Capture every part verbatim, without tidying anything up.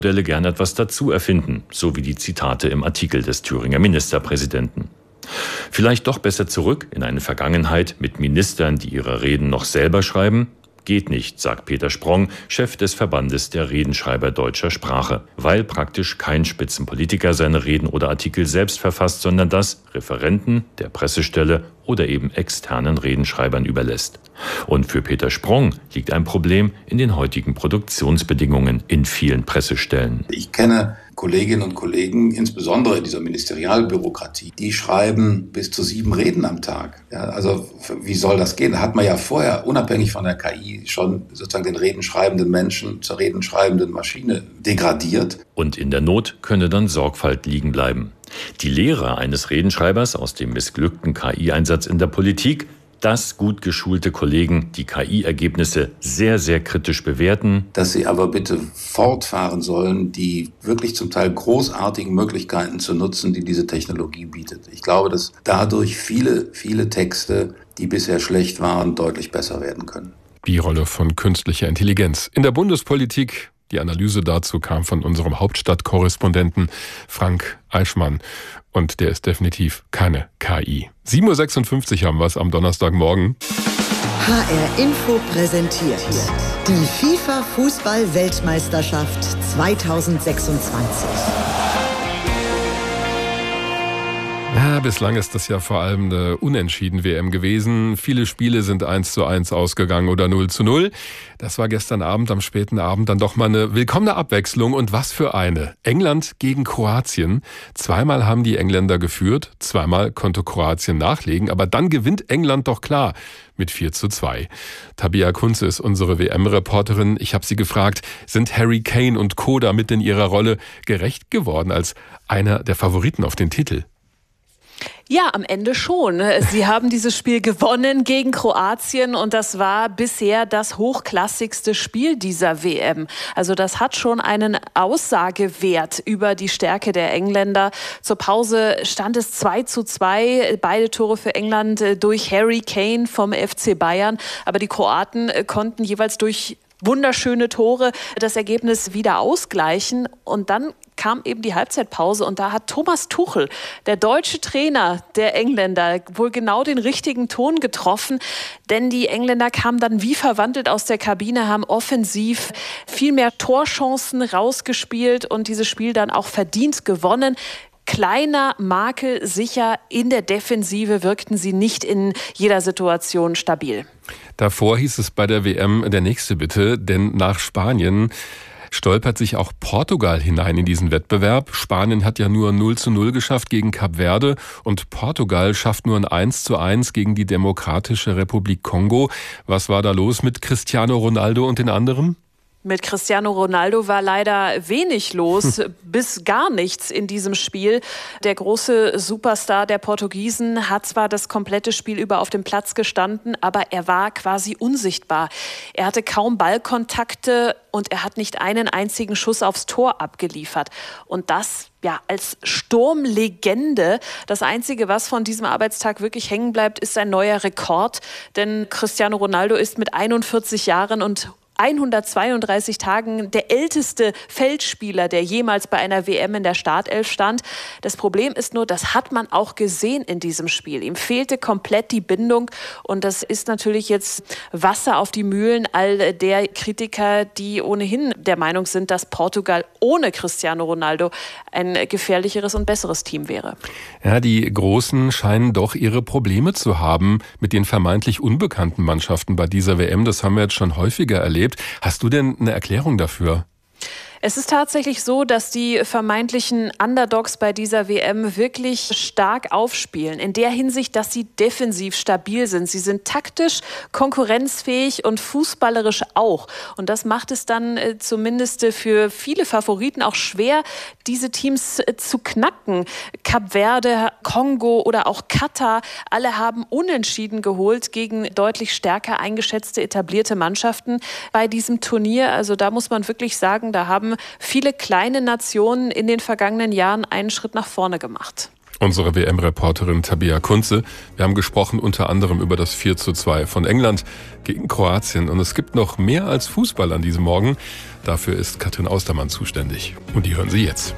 Modelle gern etwas dazu erfinden, so wie die Zitate im Artikel des Thüringer Ministerpräsidenten. Vielleicht doch besser zurück in eine Vergangenheit mit Ministern, die ihre Reden noch selber schreiben? Geht nicht, sagt Peter Sprong, Chef des Verbandes der Redenschreiber deutscher Sprache, weil praktisch kein Spitzenpolitiker seine Reden oder Artikel selbst verfasst, sondern das Referenten, der Pressestelle oder eben externen Redenschreibern überlässt. Und für Peter Sprong liegt ein Problem in den heutigen Produktionsbedingungen in vielen Pressestellen. Ich kenne Kolleginnen und Kollegen, insbesondere in dieser Ministerialbürokratie, die schreiben bis zu sieben Reden am Tag. Ja, also wie soll das gehen? Da hat man ja vorher, unabhängig von der K I, schon sozusagen den redenschreibenden Menschen zur redenschreibenden Maschine degradiert. Und in der Not könne dann Sorgfalt liegen bleiben. Die Lehre eines Redenschreibers aus dem missglückten K I-Einsatz in der Politik, dass gut geschulte Kollegen die K I-Ergebnisse sehr, sehr kritisch bewerten. Dass sie aber bitte fortfahren sollen, die wirklich zum Teil großartigen Möglichkeiten zu nutzen, die diese Technologie bietet. Ich glaube, dass dadurch viele, viele Texte, die bisher schlecht waren, deutlich besser werden können. Die Rolle von künstlicher Intelligenz in der Bundespolitik. Die Analyse dazu kam von unserem Hauptstadtkorrespondenten Frank Eichmann. Und der ist definitiv keine K I. sieben Uhr sechsundfünfzig haben wir es am Donnerstagmorgen. H R Info präsentiert die FIFA-Fußball-Weltmeisterschaft zweitausendsechsundzwanzig. Ja, bislang ist das ja vor allem eine unentschieden W M gewesen. Viele Spiele sind eins zu eins ausgegangen oder null zu null. Das war gestern Abend, am späten Abend, dann doch mal eine willkommene Abwechslung. Und was für eine. England gegen Kroatien. Zweimal haben die Engländer geführt, zweimal konnte Kroatien nachlegen. Aber dann gewinnt England doch klar mit vier zu zwei. Tabea Kunze ist unsere W M-Reporterin. Ich habe sie gefragt, sind Harry Kane und Co. damit in ihrer Rolle gerecht geworden als einer der Favoriten auf den Titel? Ja, am Ende schon. Sie haben dieses Spiel gewonnen gegen Kroatien und das war bisher das hochklassigste Spiel dieser W M. Also das hat schon einen Aussagewert über die Stärke der Engländer. Zur Pause stand es zwei zu zwei, beide Tore für England durch Harry Kane vom F C Bayern. Aber die Kroaten konnten jeweils durch wunderschöne Tore das Ergebnis wieder ausgleichen. Und dann kam eben die Halbzeitpause und da hat Thomas Tuchel, der deutsche Trainer der Engländer, wohl genau den richtigen Ton getroffen. Denn die Engländer kamen dann wie verwandelt aus der Kabine, haben offensiv viel mehr Torchancen rausgespielt und dieses Spiel dann auch verdient gewonnen. Kleiner Makel sicher, in der Defensive wirkten sie nicht in jeder Situation stabil. Davor hieß es bei der W M, der nächste bitte, denn nach Spanien stolpert sich auch Portugal hinein in diesen Wettbewerb. Spanien hat ja nur null zu null geschafft gegen Kap Verde und Portugal schafft nur ein eins zu eins gegen die Demokratische Republik Kongo. Was war da los mit Cristiano Ronaldo und den anderen? Mit Cristiano Ronaldo war leider wenig los, bis gar nichts in diesem Spiel. Der große Superstar der Portugiesen hat zwar das komplette Spiel über auf dem Platz gestanden, aber er war quasi unsichtbar. Er hatte kaum Ballkontakte und er hat nicht einen einzigen Schuss aufs Tor abgeliefert. Und das ja als Sturmlegende. Das Einzige, was von diesem Arbeitstag wirklich hängen bleibt, ist ein neuer Rekord. Denn Cristiano Ronaldo ist mit einundvierzig Jahren und hundertzweiunddreißig Tagen der älteste Feldspieler, der jemals bei einer W M in der Startelf stand. Das Problem ist nur, das hat man auch gesehen in diesem Spiel. Ihm fehlte komplett die Bindung und das ist natürlich jetzt Wasser auf die Mühlen all der Kritiker, die ohnehin der Meinung sind, dass Portugal ohne Cristiano Ronaldo ein gefährlicheres und besseres Team wäre. Ja, die Großen scheinen doch ihre Probleme zu haben mit den vermeintlich unbekannten Mannschaften bei dieser W M. Das haben wir jetzt schon häufiger erlebt. Hast du denn eine Erklärung dafür? Es ist tatsächlich so, dass die vermeintlichen Underdogs bei dieser W M wirklich stark aufspielen. In der Hinsicht, dass sie defensiv stabil sind. Sie sind taktisch, konkurrenzfähig und fußballerisch auch. Und das macht es dann äh, zumindest für viele Favoriten auch schwer, diese Teams äh, zu knacken. Kap Verde, Kongo oder auch Katar, alle haben Unentschieden geholt gegen deutlich stärker eingeschätzte etablierte Mannschaften bei diesem Turnier. Also da muss man wirklich sagen, da haben viele kleine Nationen in den vergangenen Jahren einen Schritt nach vorne gemacht. Unsere W M-Reporterin Tabea Kunze. Wir haben gesprochen unter anderem über das vier zu zwei von England gegen Kroatien. Und es gibt noch mehr als Fußball an diesem Morgen. Dafür ist Katrin Austermann zuständig. Und die hören Sie jetzt.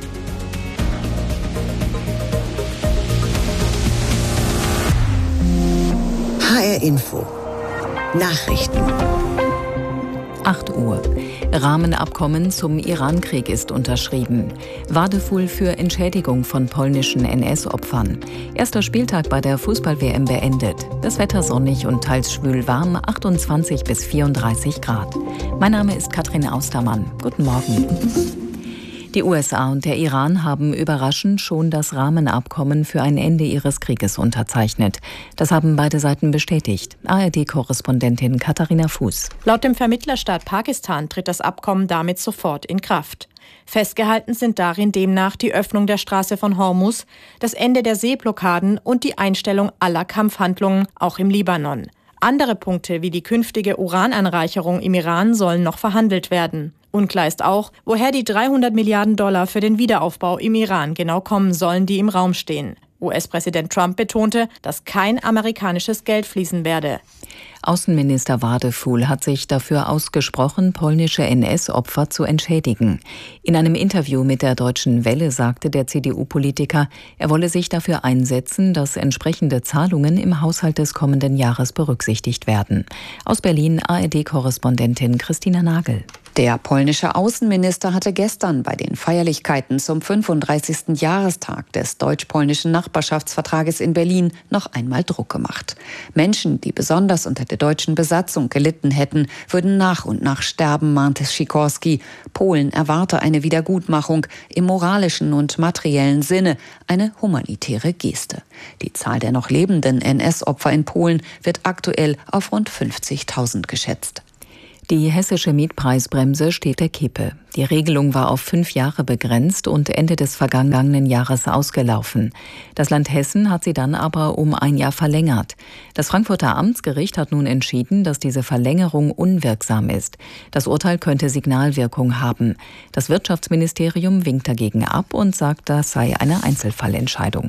H R Info. Nachrichten. acht Uhr. Rahmenabkommen zum Iran-Krieg ist unterschrieben. Wadefuhl für Entschädigung von polnischen N S-Opfern. Erster Spieltag bei der Fußball-W M beendet. Das Wetter sonnig und teils schwül warm, achtundzwanzig bis vierunddreißig Grad. Mein Name ist Katrin Austermann. Guten Morgen. Die U S A und der Iran haben überraschend schon das Rahmenabkommen für ein Ende ihres Krieges unterzeichnet. Das haben beide Seiten bestätigt. A R D-Korrespondentin Katharina Fuß. Laut dem Vermittlerstaat Pakistan tritt das Abkommen damit sofort in Kraft. Festgehalten sind darin demnach die Öffnung der Straße von Hormuz, das Ende der Seeblockaden und die Einstellung aller Kampfhandlungen, auch im Libanon. Andere Punkte wie die künftige Urananreicherung im Iran sollen noch verhandelt werden. Unklar ist auch, woher die dreihundert Milliarden Dollar für den Wiederaufbau im Iran genau kommen sollen, die im Raum stehen. U S-Präsident Trump betonte, dass kein amerikanisches Geld fließen werde. Außenminister Wadefuhl hat sich dafür ausgesprochen, polnische N S-Opfer zu entschädigen. In einem Interview mit der Deutschen Welle sagte der C D U-Politiker, er wolle sich dafür einsetzen, dass entsprechende Zahlungen im Haushalt des kommenden Jahres berücksichtigt werden. Aus Berlin A R D-Korrespondentin Christina Nagel. Der polnische Außenminister hatte gestern bei den Feierlichkeiten zum fünfunddreißigsten Jahrestag des deutsch-polnischen Nachbarschaftsvertrages in Berlin noch einmal Druck gemacht. Menschen, die besonders unter der deutschen Besatzung gelitten hätten, würden nach und nach sterben, mahnte Sikorski. Polen erwarte eine Wiedergutmachung im moralischen und materiellen Sinne, eine humanitäre Geste. Die Zahl der noch lebenden N S-Opfer in Polen wird aktuell auf rund fünfzigtausend geschätzt. Die hessische Mietpreisbremse steht der Kippe. Die Regelung war auf fünf Jahre begrenzt und Ende des vergangenen Jahres ausgelaufen. Das Land Hessen hat sie dann aber um ein Jahr verlängert. Das Frankfurter Amtsgericht hat nun entschieden, dass diese Verlängerung unwirksam ist. Das Urteil könnte Signalwirkung haben. Das Wirtschaftsministerium winkt dagegen ab und sagt, das sei eine Einzelfallentscheidung.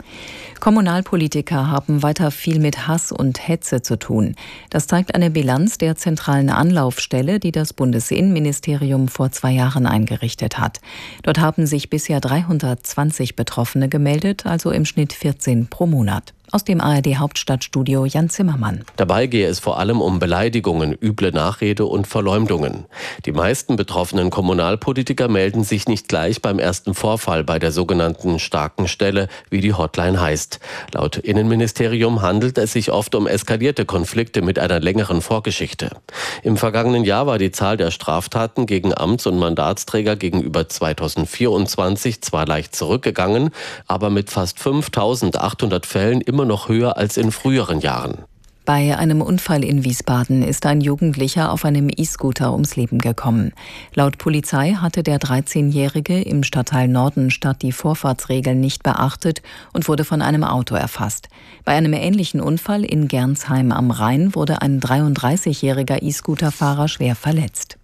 Kommunalpolitiker haben weiter viel mit Hass und Hetze zu tun. Das zeigt eine Bilanz der zentralen Anlaufstelle, die das Bundesinnenministerium vor zwei Jahren eingerichtet hat. Dort haben sich bisher dreihundertzwanzig Betroffene gemeldet, also im Schnitt vierzehn pro Monat. Aus dem A R D-Hauptstadtstudio Jan Zimmermann. Dabei gehe es vor allem um Beleidigungen, üble Nachrede und Verleumdungen. Die meisten betroffenen Kommunalpolitiker melden sich nicht gleich beim ersten Vorfall bei der sogenannten starken Stelle, wie die Hotline heißt. Laut Innenministerium handelt es sich oft um eskalierte Konflikte mit einer längeren Vorgeschichte. Im vergangenen Jahr war die Zahl der Straftaten gegen Amts- und Mandatsträger gegenüber zweitausendvierundzwanzig zwar leicht zurückgegangen, aber mit fast fünftausendachthundert Fällen immer noch höher als in früheren Jahren. Bei einem Unfall in Wiesbaden ist ein Jugendlicher auf einem E-Scooter ums Leben gekommen. Laut Polizei hatte der dreizehnjährige im Stadtteil Nordenstadt die Vorfahrtsregeln nicht beachtet und wurde von einem Auto erfasst. Bei einem ähnlichen Unfall in Gernsheim am Rhein wurde ein dreiunddreißigjähriger E-Scooter-Fahrer schwer verletzt.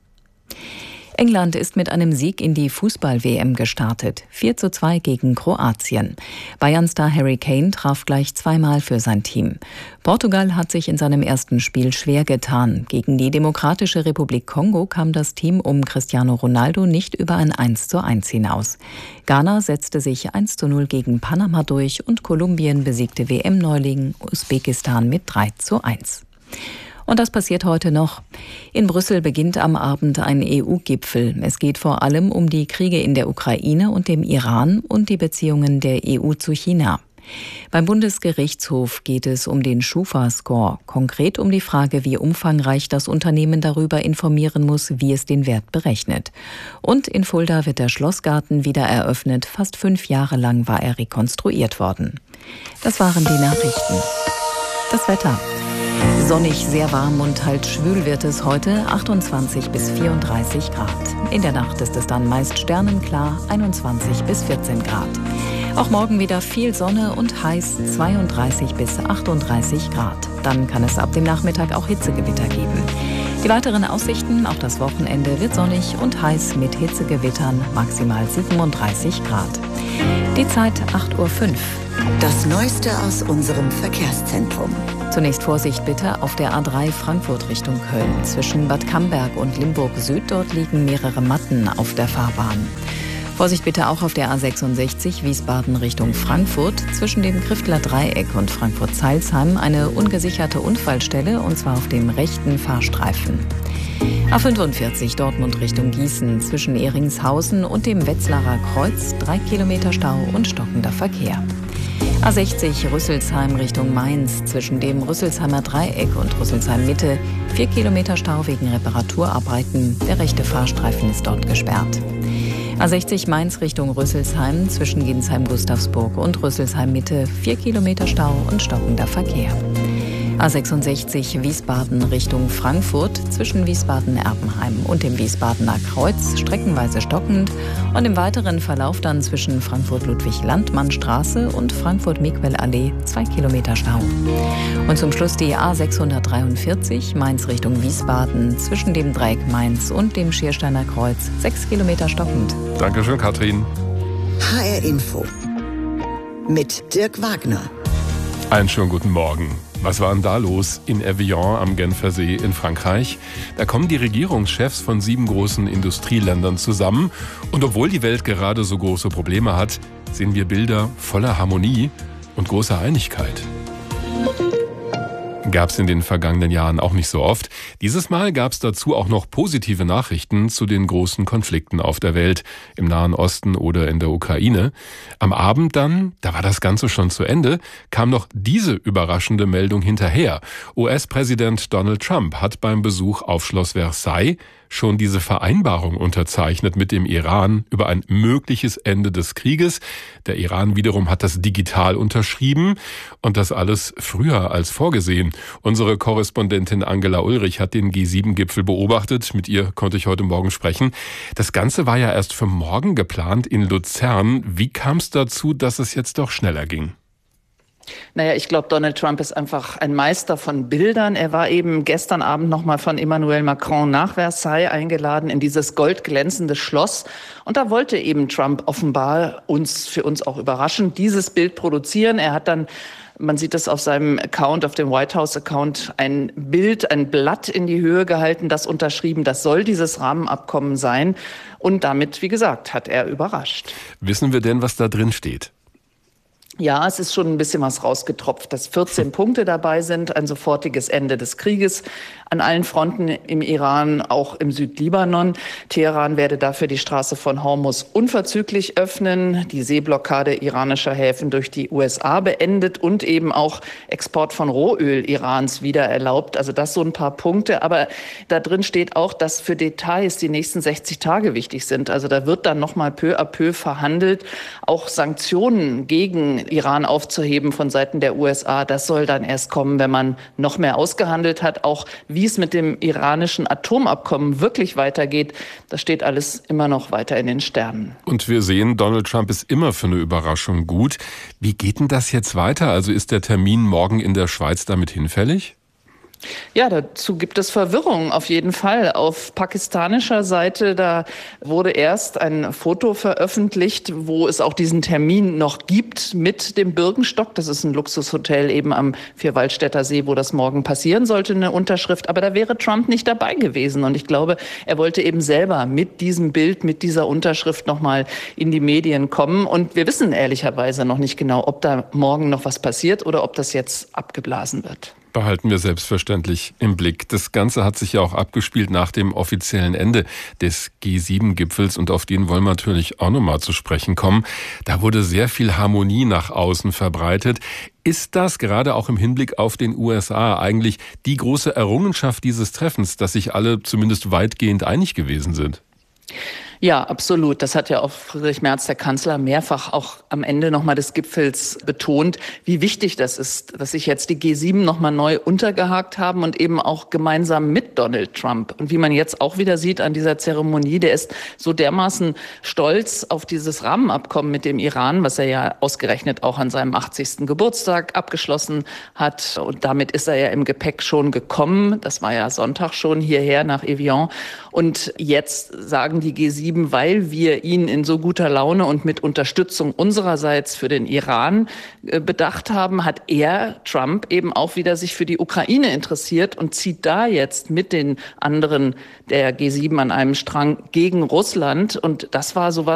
England ist mit einem Sieg in die Fußball-W M gestartet. vier zu zwei gegen Kroatien. Bayern-Star Harry Kane traf gleich zweimal für sein Team. Portugal hat sich in seinem ersten Spiel schwer getan. Gegen die Demokratische Republik Kongo kam das Team um Cristiano Ronaldo nicht über ein eins zu eins hinaus. Ghana setzte sich eins zu null gegen Panama durch und Kolumbien besiegte W M-Neuling Usbekistan mit drei zu eins. Und das passiert heute noch. In Brüssel beginnt am Abend ein E U-Gipfel. Es geht vor allem um die Kriege in der Ukraine und dem Iran und die Beziehungen der E U zu China. Beim Bundesgerichtshof geht es um den Schufa-Score, konkret um die Frage, wie umfangreich das Unternehmen darüber informieren muss, wie es den Wert berechnet. Und in Fulda wird der Schlossgarten wieder eröffnet. Fast fünf Jahre lang war er rekonstruiert worden. Das waren die Nachrichten. Das Wetter. Sonnig, sehr warm und teils schwül wird es heute, achtundzwanzig bis vierunddreißig Grad. In der Nacht ist es dann meist sternenklar, einundzwanzig bis vierzehn Grad. Auch morgen wieder viel Sonne und heiß, zweiunddreißig bis achtunddreißig Grad. Dann kann es ab dem Nachmittag auch Hitzegewitter geben. Die weiteren Aussichten auf das Wochenende: wird sonnig und heiß mit Hitzegewittern, maximal siebenunddreißig Grad. Die Zeit acht Uhr fünf. Das Neueste aus unserem Verkehrszentrum. Zunächst Vorsicht bitte auf der A drei Frankfurt Richtung Köln. Zwischen Bad Camberg und Limburg Süd, dort liegen mehrere Matten auf der Fahrbahn. Vorsicht bitte auch auf der A sechsundsechzig Wiesbaden Richtung Frankfurt. Zwischen dem Kriftler Dreieck und Frankfurt-Zeilsheim eine ungesicherte Unfallstelle, und zwar auf dem rechten Fahrstreifen. A fünfundvierzig Dortmund Richtung Gießen. Zwischen Ehringshausen und dem Wetzlarer Kreuz drei Kilometer Stau und stockender Verkehr. A sechzig Rüsselsheim Richtung Mainz. Zwischen dem Rüsselsheimer Dreieck und Rüsselsheim Mitte vier Kilometer Stau wegen Reparaturarbeiten. Der rechte Fahrstreifen ist dort gesperrt. A sechzig Mainz Richtung Rüsselsheim. Zwischen Ginsheim-Gustavsburg und Rüsselsheim Mitte vier Kilometer Stau und stockender Verkehr. A sechsundsechzig Wiesbaden Richtung Frankfurt. Zwischen Wiesbaden-Erbenheim und dem Wiesbadener Kreuz streckenweise stockend, und im weiteren Verlauf dann zwischen Frankfurt-Ludwig-Landmann-Straße und Frankfurt-Miquel-Allee zwei Kilometer Stau. Und zum Schluss die A sechshundertdreiundvierzig Mainz Richtung Wiesbaden. Zwischen dem Dreieck Mainz und dem Schiersteiner Kreuz sechs Kilometer stockend. Dankeschön, Katrin. H R Info mit Dirk Wagner. Einen schönen guten Morgen. Was war denn da los in Evian am Genfersee in Frankreich? Da kommen die Regierungschefs von sieben großen Industrieländern zusammen. Und obwohl die Welt gerade so große Probleme hat, sehen wir Bilder voller Harmonie und großer Einigkeit. Gab es in den vergangenen Jahren auch nicht so oft. Dieses Mal gab es dazu auch noch positive Nachrichten zu den großen Konflikten auf der Welt, im Nahen Osten oder in der Ukraine. Am Abend dann, da war das Ganze schon zu Ende, kam noch diese überraschende Meldung hinterher. U S-Präsident Donald Trump hat beim Besuch auf Schloss Versailles schon diese Vereinbarung unterzeichnet mit dem Iran über ein mögliches Ende des Krieges. Der Iran wiederum hat das digital unterschrieben, und das alles früher als vorgesehen. Unsere Korrespondentin Angela Ulrich hat den G sieben Gipfel beobachtet. Mit ihr konnte ich heute Morgen sprechen. Das Ganze war ja erst für morgen geplant in Luzern. Wie kam es dazu, dass es jetzt doch schneller ging? Naja, ich glaube, Donald Trump ist einfach ein Meister von Bildern. Er war eben gestern Abend nochmal von Emmanuel Macron nach Versailles eingeladen in dieses goldglänzende Schloss. Und da wollte eben Trump offenbar uns, für uns auch überraschend, dieses Bild produzieren. Er hat dann, man sieht es auf seinem Account, auf dem White House-Account, ein Bild, ein Blatt in die Höhe gehalten, das unterschrieben, das soll dieses Rahmenabkommen sein. Und damit, wie gesagt, hat er überrascht. Wissen wir denn, was da drin steht? Ja, es ist schon ein bisschen was rausgetropft, dass vierzehn Punkte dabei sind, ein sofortiges Ende des Krieges an allen Fronten im Iran, auch im Südlibanon. Teheran werde dafür die Straße von Hormuz unverzüglich öffnen, die Seeblockade iranischer Häfen durch die U S A beendet und eben auch Export von Rohöl Irans wieder erlaubt. Also das so ein paar Punkte. Aber da drin steht auch, dass für Details die nächsten sechzig Tage wichtig sind. Also da wird dann nochmal peu à peu verhandelt. Auch Sanktionen gegen Iran aufzuheben von Seiten der U S A, das soll dann erst kommen, wenn man noch mehr ausgehandelt hat. Auch wie es mit dem iranischen Atomabkommen wirklich weitergeht, das steht alles immer noch weiter in den Sternen. Und wir sehen, Donald Trump ist immer für eine Überraschung gut. Wie geht denn das jetzt weiter? Also ist der Termin morgen in der Schweiz damit hinfällig? Ja, dazu gibt es Verwirrung auf jeden Fall. Auf pakistanischer Seite, da wurde erst ein Foto veröffentlicht, wo es auch diesen Termin noch gibt mit dem Birkenstock. Das ist ein Luxushotel eben am Vierwaldstätter See, wo das morgen passieren sollte, eine Unterschrift. Aber da wäre Trump nicht dabei gewesen. Und ich glaube, er wollte eben selber mit diesem Bild, mit dieser Unterschrift nochmal in die Medien kommen. Und wir wissen ehrlicherweise noch nicht genau, ob da morgen noch was passiert oder ob das jetzt abgeblasen wird. Behalten wir selbstverständlich im Blick. Das Ganze hat sich ja auch abgespielt nach dem offiziellen Ende des G sieben Gipfels, und auf den wollen wir natürlich auch nochmal zu sprechen kommen. Da wurde sehr viel Harmonie nach außen verbreitet. Ist das gerade auch im Hinblick auf den U S A eigentlich die große Errungenschaft dieses Treffens, dass sich alle zumindest weitgehend einig gewesen sind? Ja, absolut. Das hat ja auch Friedrich Merz, der Kanzler, mehrfach auch am Ende nochmal des Gipfels betont, wie wichtig das ist, dass sich jetzt die G sieben nochmal neu untergehakt haben und eben auch gemeinsam mit Donald Trump. Und wie man jetzt auch wieder sieht an dieser Zeremonie, der ist so dermaßen stolz auf dieses Rahmenabkommen mit dem Iran, was er ja ausgerechnet auch an seinem achtzigsten Geburtstag abgeschlossen hat. Und damit ist er ja im Gepäck schon gekommen. Das war ja Sonntag schon hierher nach Evian. Und jetzt sagen die G sieben, weil wir ihn in so guter Laune und mit Unterstützung unsererseits für den Iran äh, bedacht haben, hat er, Trump, eben auch wieder sich für die Ukraine interessiert und zieht da jetzt mit den anderen der G sieben an einem Strang gegen Russland. Und das war sowas,